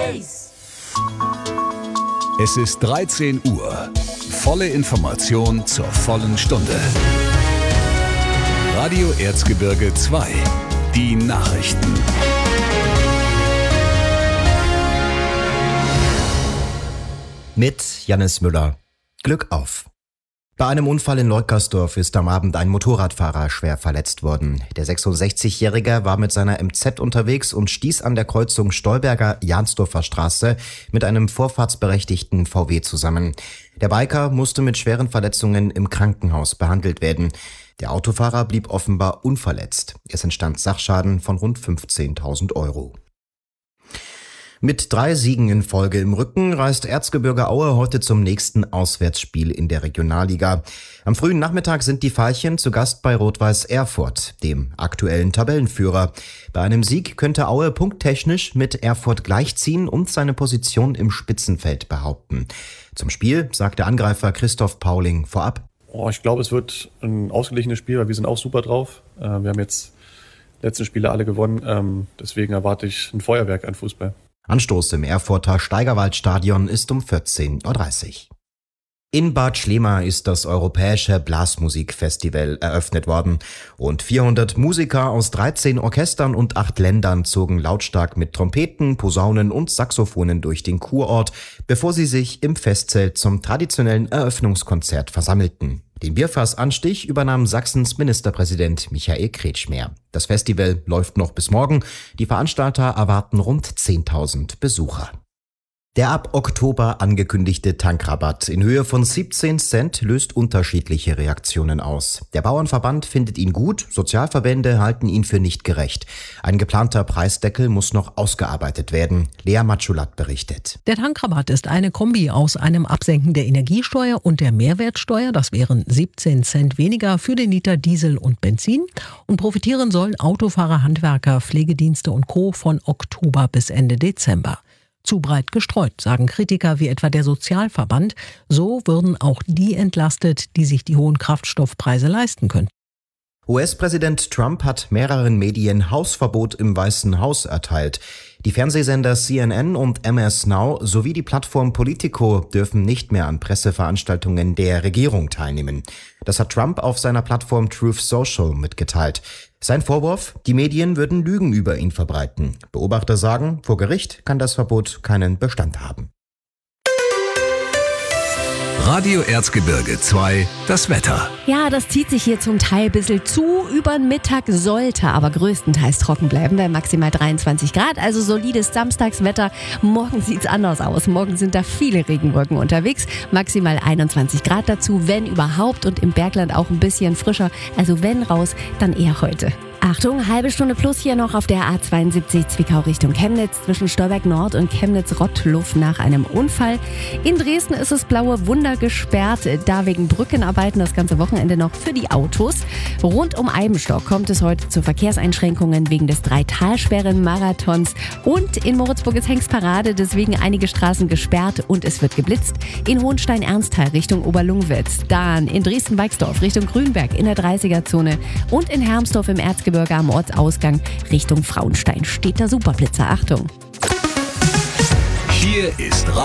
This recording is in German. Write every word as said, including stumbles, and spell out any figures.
Base. Es ist dreizehn Uhr. Volle Information zur vollen Stunde. Radio Erzgebirge zwei. Die Nachrichten. Mit Jannis Müller. Glück auf! Bei einem Unfall in Leukersdorf ist am Abend ein Motorradfahrer schwer verletzt worden. Der sechsundsechzigjährige war mit seiner M Z unterwegs und stieß an der Kreuzung Stolberger-Jansdorfer Straße mit einem vorfahrtsberechtigten V W zusammen. Der Biker musste mit schweren Verletzungen im Krankenhaus behandelt werden. Der Autofahrer blieb offenbar unverletzt. Es entstand Sachschaden von rund fünfzehntausend Euro. Mit drei Siegen in Folge im Rücken reist Erzgebirge Aue heute zum nächsten Auswärtsspiel in der Regionalliga. Am frühen Nachmittag sind die Veilchen zu Gast bei Rot-Weiß Erfurt, dem aktuellen Tabellenführer. Bei einem Sieg könnte Aue punkttechnisch mit Erfurt gleichziehen und seine Position im Spitzenfeld behaupten. Zum Spiel sagt der Angreifer Christoph Pauling vorab: Oh, ich glaube, es wird ein ausgeglichenes Spiel, weil wir sind auch super drauf. Wir haben jetzt letzten Spiele alle gewonnen, deswegen erwarte ich ein Feuerwerk an Fußball. Anstoß im Erfurter Steigerwaldstadion ist um vierzehn Uhr dreißig. In Bad Schlema ist das Europäische Blasmusikfestival eröffnet worden. Rund vierhundert Musiker aus dreizehn Orchestern und acht Ländern zogen lautstark mit Trompeten, Posaunen und Saxophonen durch den Kurort, bevor sie sich im Festzelt zum traditionellen Eröffnungskonzert versammelten. Den Bierfassanstich übernahm Sachsens Ministerpräsident Michael Kretschmer. Das Festival läuft noch bis morgen. Die Veranstalter erwarten rund zehntausend Besucher. Der ab Oktober angekündigte Tankrabatt in Höhe von siebzehn Cent löst unterschiedliche Reaktionen aus. Der Bauernverband findet ihn gut, Sozialverbände halten ihn für nicht gerecht. Ein geplanter Preisdeckel muss noch ausgearbeitet werden. Lea Matschulat berichtet. Der Tankrabatt ist eine Kombi aus einem Absenken der Energiesteuer und der Mehrwertsteuer. Das wären siebzehn Cent weniger für den Liter Diesel und Benzin. Und profitieren sollen Autofahrer, Handwerker, Pflegedienste und Co. von Oktober bis Ende Dezember. Zu breit gestreut, sagen Kritiker wie etwa der Sozialverband. So würden auch die entlastet, die sich die hohen Kraftstoffpreise leisten können. U S-Präsident Trump hat mehreren Medien Hausverbot im Weißen Haus erteilt. Die Fernsehsender C N N und M S Now sowie die Plattform Politico dürfen nicht mehr an Presseveranstaltungen der Regierung teilnehmen. Das hat Trump auf seiner Plattform Truth Social mitgeteilt. Sein Vorwurf: Die Medien würden Lügen über ihn verbreiten. Beobachter sagen, vor Gericht kann das Verbot keinen Bestand haben. Radio Erzgebirge zwei, das Wetter. Ja, das zieht sich hier zum Teil ein bisschen zu. Über den Mittag sollte aber größtenteils trocken bleiben bei maximal dreiundzwanzig Grad. Also solides Samstagswetter. Morgen sieht's anders aus. Morgen sind da viele Regenwolken unterwegs. Maximal einundzwanzig Grad dazu, wenn überhaupt. Und im Bergland auch ein bisschen frischer. Also wenn raus, dann eher heute. Achtung, halbe Stunde plus hier noch auf der A zweiundsiebzig Zwickau Richtung Chemnitz zwischen Stolberg Nord und Chemnitz-Rottluff nach einem Unfall. In Dresden ist es Blaue Wunder gesperrt, da wegen Brückenarbeiten das ganze Wochenende noch für die Autos. Rund um Eibenstock kommt es heute zu Verkehrseinschränkungen wegen des Drei-Talsperren-Marathons und in Moritzburg ist Hengstparade, deswegen einige Straßen gesperrt und es wird geblitzt. In Hohenstein-Ernsthal Richtung Oberlungwitz, dann in Dresden-Weixdorf Richtung Grünberg in der dreißiger-Zone und in Hermsdorf im Erzgebirge am Ortsausgang Richtung Frauenstein steht der Superblitzer. Achtung! Hier ist Radio